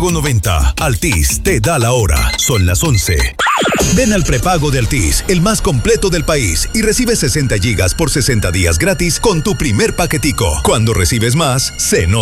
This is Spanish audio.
90. Altis te da la hora. Son las 11. Ven al prepago de Altis, el más completo del país, y recibe 60 gigas por 60 días gratis con tu primer paquetico. Cuando recibes más, se nota.